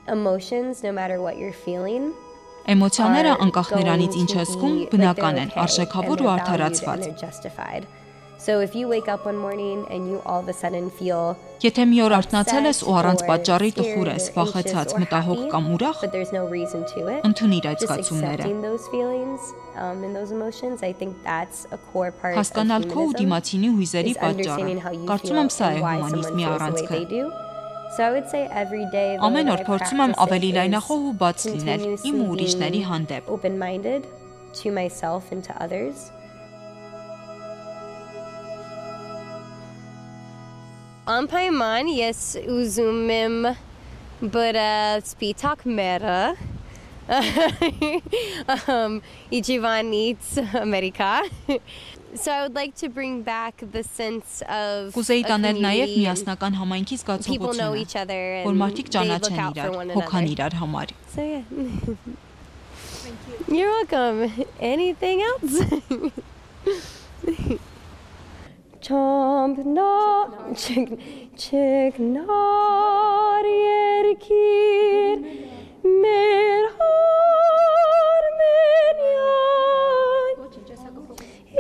Emotions, no matter what you're feeling, Էմոցիաները անկախ նրանից ինչ ես զգում, բնական են, արժեքավոր ու արդարացված։ So if you wake up one morning and you all of a sudden feel Եթե մի օր արթնացել ես ու առանց պատճառի տխուր ես, վախեցած, մտահոգ կամ ուրախ, but there's no reason to it, ընդունիր այդ just զգացումները։ accepting those feelings and those emotions, I think that's a core part of Հասկանալ քո ու humanism, դիմացինի հույզերի is պատճառը։ understanding how you Կարծում feel եմ սա է and why someone հումանիզմի feels the way առանցքը։ they do. So I would say every day the way Ամեն that օր I փորձում եմ practice ավելի it լայնախոհ ու բաց is լինել իմ ու continuously ուրիշների being հանդեպ։ open-minded to myself and to others. Am payman yes uzumim but spitak mera Ichivanits America. So I would like to bring back the sense of Կուզեի տանել նաև community and միասնական համայնքի people know each զգացողությունը, other որ and մարդիկ they look ճանաչեն out for իրար, one հոգան another. իրար համար։ So yeah. You're welcome. Anything else? Chomp no chick nar yer kir